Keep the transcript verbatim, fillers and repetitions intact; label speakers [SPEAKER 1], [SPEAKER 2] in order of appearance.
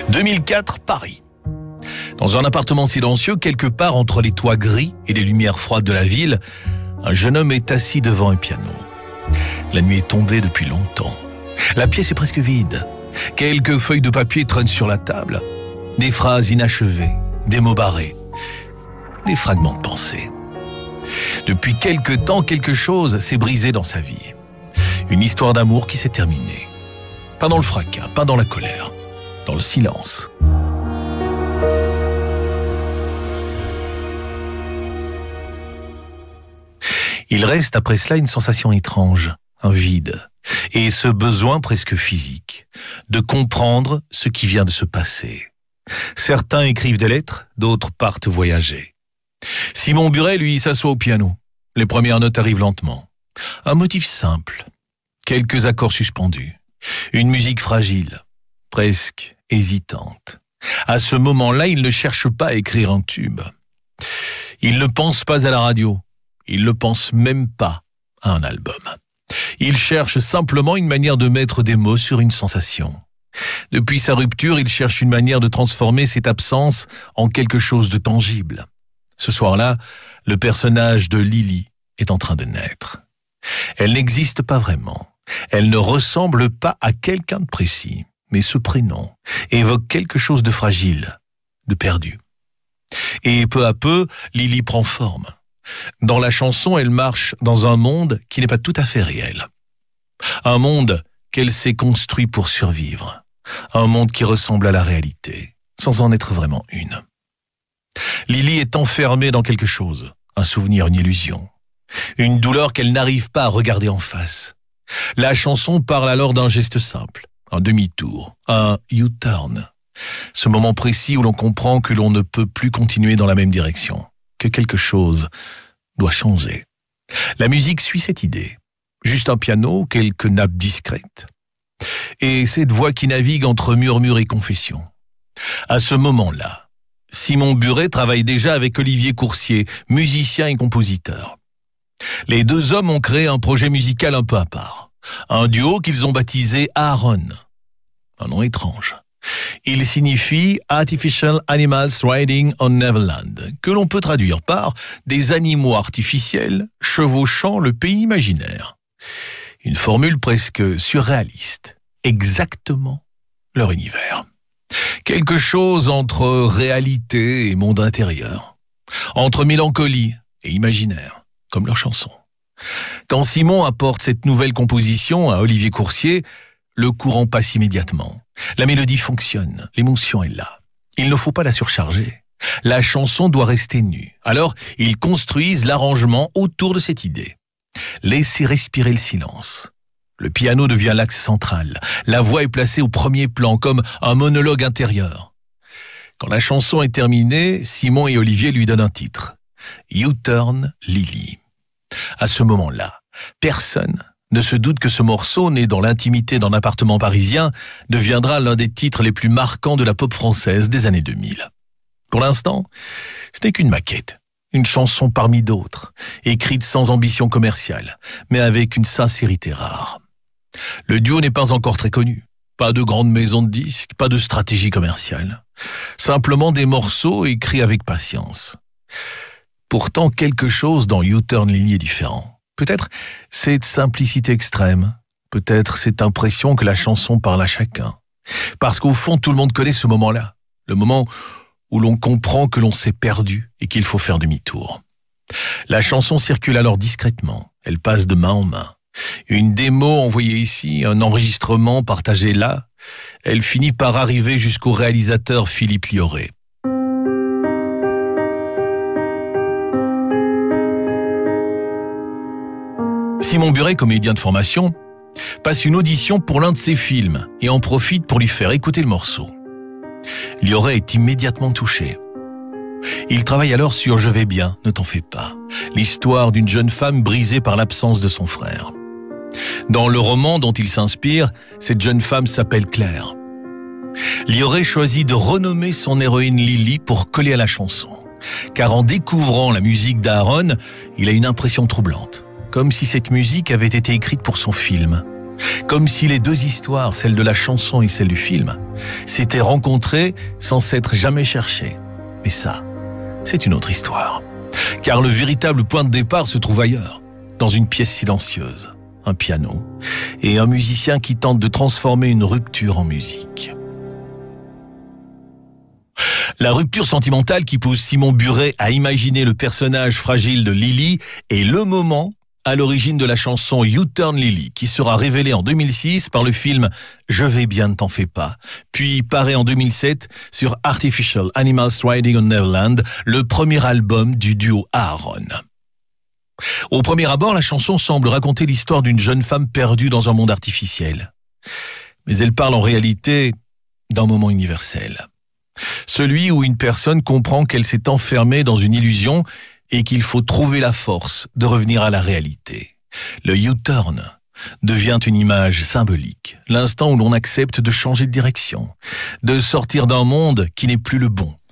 [SPEAKER 1] deux mille quatre, Paris. Dans un appartement silencieux, quelque part entre les toits gris et les lumières froides de la ville, un jeune homme est assis devant un piano. La nuit est tombée depuis longtemps. La pièce est presque vide. Quelques feuilles de papier traînent sur la table. Des phrases inachevées, des mots barrés, des fragments de pensée. Depuis quelque temps, quelque chose s'est brisé dans sa vie. Une histoire d'amour qui s'est terminée. Pas dans le fracas, pas dans la colère, dans le silence. Il reste après cela une sensation étrange, un vide, et ce besoin presque physique, de comprendre ce qui vient de se passer. Certains écrivent des lettres, d'autres partent voyager. Simon Buret, lui, s'assoit au piano. Les premières notes arrivent lentement. Un motif simple, quelques accords suspendus, une musique fragile, presque hésitante. À ce moment-là, il ne cherche pas à écrire un tube. Il ne pense pas à la radio. Il ne pense même pas à un album. Il cherche simplement une manière de mettre des mots sur une sensation. Depuis sa rupture, il cherche une manière de transformer cette absence en quelque chose de tangible. Ce soir-là, le personnage de Lily est en train de naître. Elle n'existe pas vraiment. Elle ne ressemble pas à quelqu'un de précis, mais ce prénom évoque quelque chose de fragile, de perdu. Et peu à peu, Lily prend forme. Dans la chanson, elle marche dans un monde qui n'est pas tout à fait réel. Un monde qu'elle s'est construit pour survivre. Un monde qui ressemble à la réalité, sans en être vraiment une. Lily est enfermée dans quelque chose, un souvenir, une illusion. Une douleur qu'elle n'arrive pas à regarder en face. La chanson parle alors d'un geste simple, un demi-tour, un U-turn. Ce moment précis où l'on comprend que l'on ne peut plus continuer dans la même direction, que quelque chose doit changer. La musique suit cette idée. Juste un piano, quelques nappes discrètes. Et cette voix qui navigue entre murmure et confession. À ce moment-là, Simon Buret travaille déjà avec Olivier Coursier, musicien et compositeur. Les deux hommes ont créé un projet musical un peu à part. Un duo qu'ils ont baptisé Aaron. Un nom étrange. Il signifie Artificial Animals Riding on Neverland, que l'on peut traduire par des animaux artificiels chevauchant le pays imaginaire. Une formule presque surréaliste, exactement leur univers. Quelque chose entre réalité et monde intérieur, entre mélancolie et imaginaire, comme leur chanson. Quand Simon apporte cette nouvelle composition à Olivier Coursier, le courant passe immédiatement. La mélodie fonctionne, l'émotion est là. Il ne faut pas la surcharger. La chanson doit rester nue. Alors, ils construisent l'arrangement autour de cette idée. Laissez respirer le silence. Le piano devient l'axe central. La voix est placée au premier plan, comme un monologue intérieur. Quand la chanson est terminée, Simon et Olivier lui donnent un titre. U-turn Lily. À ce moment-là, personne ne se doute que ce morceau, né dans l'intimité d'un appartement parisien, deviendra l'un des titres les plus marquants de la pop française des années deux mille. Pour l'instant, ce n'est qu'une maquette, une chanson parmi d'autres, écrite sans ambition commerciale, mais avec une sincérité rare. Le duo n'est pas encore très connu, pas de grande maison de disques, pas de stratégie commerciale, simplement des morceaux écrits avec patience. Pourtant, quelque chose dans U-turn Lily est différent. Peut-être cette simplicité extrême, peut-être cette impression que la chanson parle à chacun. Parce qu'au fond, tout le monde connaît ce moment-là, le moment où l'on comprend que l'on s'est perdu et qu'il faut faire demi-tour. La chanson circule alors discrètement, elle passe de main en main. Une démo envoyée ici, un enregistrement partagé là, elle finit par arriver jusqu'au réalisateur Philippe Lioré. Simon Buret, comédien de formation, passe une audition pour l'un de ses films et en profite pour lui faire écouter le morceau. Lioré est immédiatement touché. Il travaille alors sur « Je vais bien, ne t'en fais pas », l'histoire d'une jeune femme brisée par l'absence de son frère. Dans le roman dont il s'inspire, cette jeune femme s'appelle Claire. Lioré choisit de renommer son héroïne Lily pour coller à la chanson, car en découvrant la musique d'Aaron, il a une impression troublante. Comme si cette musique avait été écrite pour son film, Comme si les deux histoires, celle de la chanson et celle du film, s'étaient rencontrées sans s'être jamais cherchées. Mais ça, c'est une autre histoire. Car le véritable point de départ se trouve ailleurs, dans une pièce silencieuse, un piano et un musicien qui tente de transformer une rupture en musique. La rupture sentimentale qui pousse Simon Buret à imaginer le personnage fragile de Lily est le moment à l'origine de la chanson You Turn Lily, qui sera révélée en deux mille six par le film Je vais bien, ne t'en fais pas, puis paraît en deux mille sept sur Artificial Animals Riding on Neverland, le premier album du duo Aaron. Au premier abord, la chanson semble raconter l'histoire d'une jeune femme perdue dans un monde artificiel. Mais elle parle en réalité d'un moment universel. Celui où une personne comprend qu'elle s'est enfermée dans une illusion et qu'il faut trouver la force de revenir à la réalité. Le U-turn devient une image symbolique, l'instant où l'on accepte de changer de direction, de sortir d'un monde qui n'est plus le bon